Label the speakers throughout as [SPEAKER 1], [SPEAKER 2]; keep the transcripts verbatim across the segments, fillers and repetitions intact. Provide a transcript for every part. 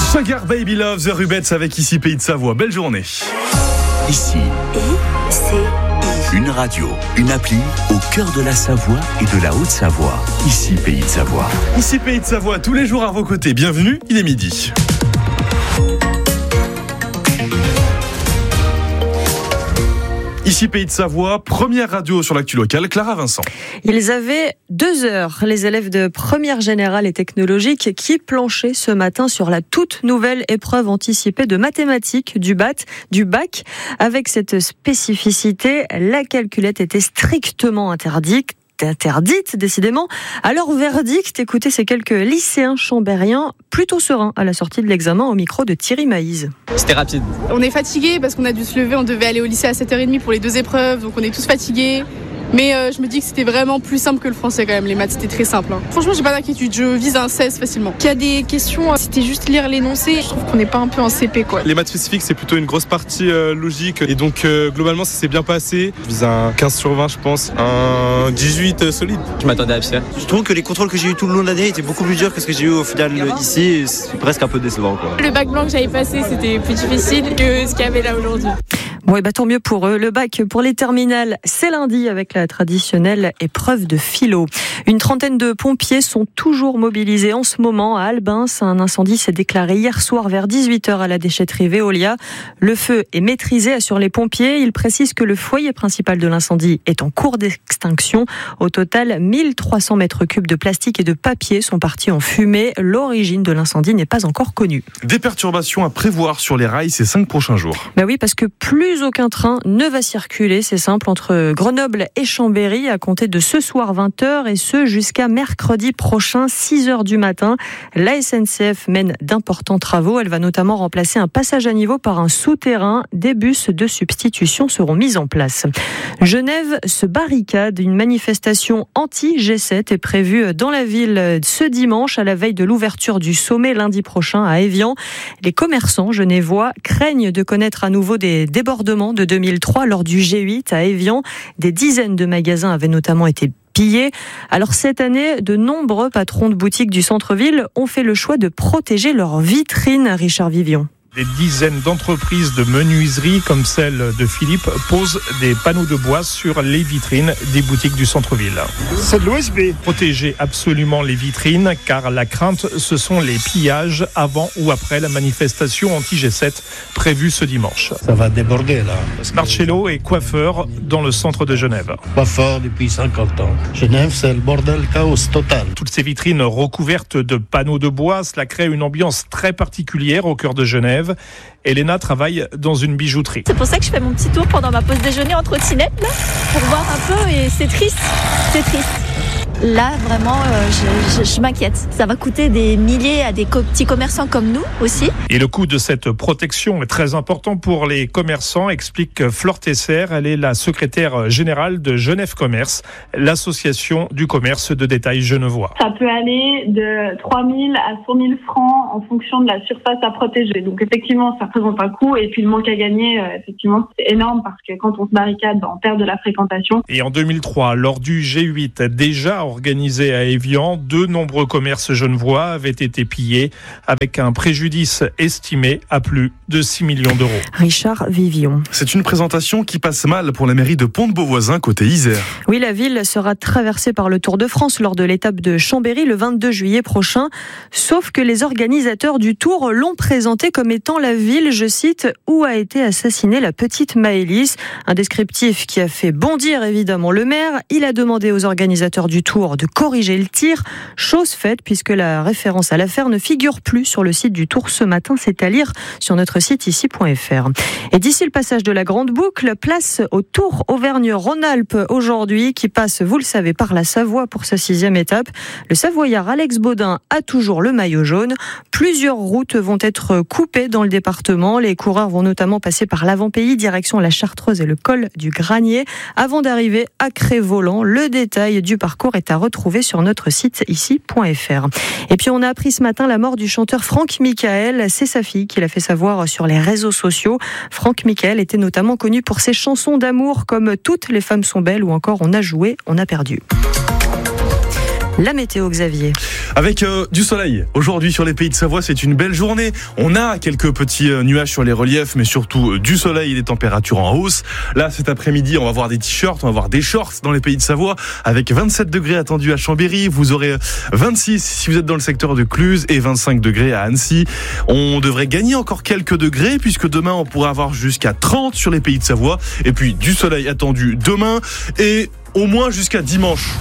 [SPEAKER 1] Sugar Baby Love, The Rubettes avec Ici Pays de Savoie. Belle journée.
[SPEAKER 2] Ici, une radio, une appli au cœur de la Savoie et de la Haute-Savoie. Ici Pays de Savoie.
[SPEAKER 1] Ici Pays de Savoie, tous les jours à vos côtés. Bienvenue, il est midi. Ici Pays de Savoie, première radio sur l'actu locale, Clara Vincent.
[SPEAKER 3] Ils avaient deux heures, les élèves de première générale et technologique, qui planchaient ce matin sur la toute nouvelle épreuve anticipée de mathématiques du bac, du bac. Avec cette spécificité, la calculette était strictement interdite. interdite, décidément. Alors, verdict, écoutez ces quelques lycéens chambériens plutôt sereins à la sortie de l'examen au micro de Thierry Maïz.
[SPEAKER 4] C'était rapide.
[SPEAKER 5] On est fatigués parce qu'on a dû se lever, on devait aller au lycée à sept heures trente pour les deux épreuves, donc on est tous fatigués. Mais euh, je me dis que c'était vraiment plus simple que le français quand même. Les maths, c'était très simple. Hein. Franchement, j'ai pas d'inquiétude. Je vise un seize facilement. Il y a des questions, c'était juste lire l'énoncé. Je trouve qu'on n'est pas un peu en C P, quoi.
[SPEAKER 6] Les maths spécifiques, c'est plutôt une grosse partie euh, logique. Et donc, euh, globalement, ça s'est bien passé. Je vise un quinze sur vingt, je pense. Un dix-huit euh, solide.
[SPEAKER 4] Je m'attendais à pire.
[SPEAKER 7] Je trouve que les contrôles que j'ai eu tout le long de l'année étaient beaucoup plus durs que ce que j'ai eu au final ici. C'est presque un peu décevant, quoi.
[SPEAKER 5] Le bac blanc que j'avais passé, c'était plus difficile que ce qu'il y avait là aujourd'hui.
[SPEAKER 3] Bon, et bah, tant mieux pour eux. Le bac pour les terminales, c'est lundi avec la traditionnelle épreuve de philo. Une trentaine de pompiers sont toujours mobilisés en ce moment à Albins. Un incendie s'est déclaré hier soir vers dix-huit heures à la déchetterie Veolia. Le feu est maîtrisé, assurent les pompiers. Ils précisent que le foyer principal de l'incendie est en cours d'extinction. Au total, mille trois cents mètres cubes de plastique et de papier sont partis en fumée. L'origine de l'incendie n'est pas encore connue.
[SPEAKER 1] Des perturbations à prévoir sur les rails ces cinq prochains jours.
[SPEAKER 3] Bah oui, parce que plus aucun train ne va circuler, c'est simple, entre Grenoble et Chambéry à compter de ce soir vingt heures et ce jusqu'à mercredi prochain six heures du matin. La S N C F mène d'importants travaux. Elle va notamment remplacer un passage à niveau par un souterrain. Des bus de substitution seront mis en place. Genève se barricade. Une manifestation anti-G sept est prévue dans la ville ce dimanche à la veille de l'ouverture du sommet lundi prochain à Évian. Les commerçants genevois craignent de connaître à nouveau des débordements de deux mille trois lors du G huit à Évian. Des dizaines de magasins avaient notamment été pillés. Alors cette année, de nombreux patrons de boutiques du centre-ville ont fait le choix de protéger leurs vitrines. Richard Vivion.
[SPEAKER 8] Des dizaines d'entreprises de menuiserie comme celle de Philippe posent des panneaux de bois sur les vitrines des boutiques du centre-ville.
[SPEAKER 9] C'est de l'O S B.
[SPEAKER 8] Protéger absolument les vitrines car la crainte, ce sont les pillages avant ou après la manifestation anti-G sept prévue ce dimanche.
[SPEAKER 9] Ça va déborder là.
[SPEAKER 8] Marcello est coiffeur dans le centre de Genève.
[SPEAKER 9] Coiffeur depuis cinquante ans. Genève, c'est le bordel, chaos total.
[SPEAKER 8] Toutes ces vitrines recouvertes de panneaux de bois, cela crée une ambiance très particulière au cœur de Genève. Elena travaille dans une bijouterie.
[SPEAKER 10] C'est pour ça que je fais mon petit tour pendant ma pause déjeuner en trottinette, là, pour voir un peu, et c'est triste, c'est triste. Là, vraiment, euh, je, je, je m'inquiète. Ça va coûter des milliers à des co- petits commerçants comme nous aussi.
[SPEAKER 8] Et le coût de cette protection est très important pour les commerçants, explique Flore Tesser. Elle est la secrétaire générale de Genève Commerce, l'association du commerce de détail genevois.
[SPEAKER 11] Ça peut aller de trois mille à cent mille francs en fonction de la surface à protéger. Donc effectivement, ça représente un coût. Et puis le manque à gagner, euh, effectivement, c'est énorme parce que quand on se barricade, ben, on perd de la fréquentation.
[SPEAKER 8] Et en deux mille trois, lors du G huit, déjà organisé à Évian, de nombreux commerces genevois avaient été pillés avec un préjudice estimé à plus de six millions d'euros.
[SPEAKER 3] Richard Vivion.
[SPEAKER 1] C'est une présentation qui passe mal pour la mairie de Pont-de-Beauvoisin côté Isère.
[SPEAKER 3] Oui, la ville sera traversée par le Tour de France lors de l'étape de Chambéry le vingt-deux juillet prochain. Sauf que les organisateurs du Tour l'ont présenté comme étant la ville, je cite, où a été assassinée la petite Maëlys. Un descriptif qui a fait bondir évidemment le maire. Il a demandé aux organisateurs du Tour de corriger le tir, chose faite puisque la référence à l'affaire ne figure plus sur le site du Tour ce matin, c'est à lire sur notre site ici point f r. Et d'ici le passage de la Grande Boucle, place au Tour Auvergne-Rhône-Alpes aujourd'hui qui passe, vous le savez, par la Savoie pour sa sixième étape. Le Savoyard Alex Baudin a toujours le maillot jaune. Plusieurs routes vont être coupées dans le département. Les coureurs vont notamment passer par l'avant-pays, direction la Chartreuse et le col du Granier, avant d'arriver à Cré-Voland. Le détail du parcours est à retrouver sur notre site ici point f r. Et puis on a appris ce matin la mort du chanteur Franck Michael. C'est sa fille qui l'a fait savoir sur les réseaux sociaux. Franck Michael était notamment connu pour ses chansons d'amour comme Toutes les femmes sont belles ou encore On a joué, on a perdu. La météo, Xavier.
[SPEAKER 1] Avec euh, du soleil. Aujourd'hui sur les Pays de Savoie, c'est une belle journée. On a quelques petits euh, nuages sur les reliefs, mais surtout euh, du soleil et des températures en hausse. Là, cet après-midi, on va voir des t-shirts, on va voir des shorts dans les Pays de Savoie, avec vingt-sept degrés attendus à Chambéry. Vous aurez vingt-six si vous êtes dans le secteur de Cluse et vingt-cinq degrés à Annecy. On devrait gagner encore quelques degrés, puisque demain, on pourra avoir jusqu'à trente sur les Pays de Savoie. Et puis, du soleil attendu demain et au moins jusqu'à dimanche.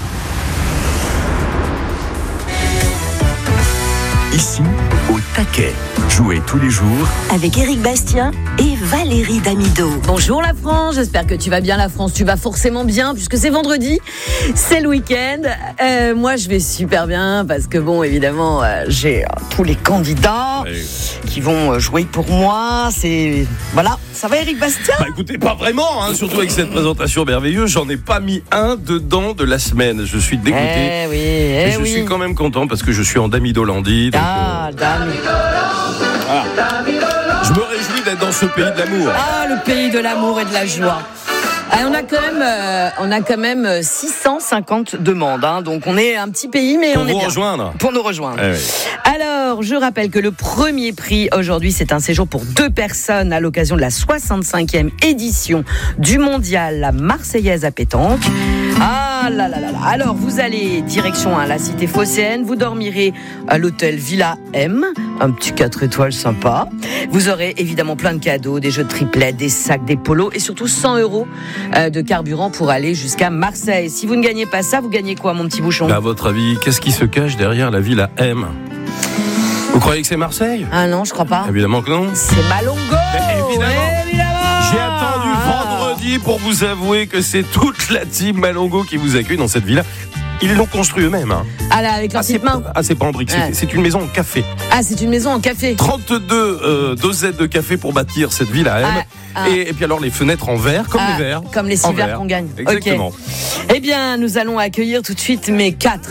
[SPEAKER 2] Ici, au taquet. Jouez tous les jours
[SPEAKER 4] avec Éric Bastien et Valérie Damido.
[SPEAKER 12] Bonjour la France, j'espère que tu vas bien la France. Tu vas forcément bien puisque c'est vendredi, c'est le week-end. Euh, moi je vais super bien parce que bon évidemment euh, j'ai euh, tous les candidats oui. qui vont euh, jouer pour moi. C'est voilà, ça va Éric Bastien ?
[SPEAKER 13] Bah écoutez, pas vraiment, hein, surtout avec cette présentation merveilleuse. J'en ai pas mis un dedans de la semaine. Je suis dégoûté.
[SPEAKER 12] Eh oui, eh
[SPEAKER 13] Mais je
[SPEAKER 12] oui.
[SPEAKER 13] suis quand même content parce que je suis en Damidolandie. Donc,
[SPEAKER 12] ah,
[SPEAKER 13] euh...
[SPEAKER 12] Damido.
[SPEAKER 13] Voilà. Je me réjouis d'être dans ce pays de l'amour.
[SPEAKER 12] Ah, le pays de l'amour et de la joie. Ah, on a quand même, euh, on a quand même six cent cinquante demandes. Hein, donc on est un petit pays, mais
[SPEAKER 13] pour
[SPEAKER 12] on est bien.
[SPEAKER 13] Pour nous rejoindre.
[SPEAKER 12] Pour nous rejoindre.
[SPEAKER 13] Eh oui.
[SPEAKER 12] Alors, je rappelle que le premier prix aujourd'hui, c'est un séjour pour deux personnes à l'occasion de la soixante-cinquième édition du Mondial La Marseillaise à pétanque. Ah là là là là. Alors, vous allez direction à la cité phocéenne. Vous dormirez à l'hôtel Villa M, un petit quatre étoiles sympa. Vous aurez évidemment plein de cadeaux, des jeux de triplette, des sacs, des polos et surtout cent euros de carburant pour aller jusqu'à Marseille. Si vous ne gagnez pas ça, vous gagnez quoi, mon petit bouchon ?
[SPEAKER 13] À votre avis, qu'est-ce qui se cache derrière la Villa M ? Vous croyez que c'est Marseille ?
[SPEAKER 12] Ah non, je crois pas.
[SPEAKER 13] Évidemment que non.
[SPEAKER 12] C'est Malongo.
[SPEAKER 13] Mais évidemment.
[SPEAKER 12] évidemment.
[SPEAKER 13] J'ai attendu vendredi pour vous avouer que c'est toute la team Malongo qui vous accueille dans cette villa. Ils l'ont construit eux-mêmes. Hein.
[SPEAKER 12] Ah là, avec leurs petites mains.
[SPEAKER 13] Ah, c'est pas en briques,
[SPEAKER 12] ouais.
[SPEAKER 13] c'est, c'est une maison en café.
[SPEAKER 12] Ah, c'est une maison en café.
[SPEAKER 13] trente-deux euh, dosettes de café pour bâtir cette villa M. Ah, ah. Et, et puis alors les fenêtres en verre, comme
[SPEAKER 12] ah,
[SPEAKER 13] les verres.
[SPEAKER 12] Comme les six verres qu'on gagne.
[SPEAKER 13] Exactement.
[SPEAKER 12] Okay. Eh bien, nous allons accueillir tout de suite mes quatre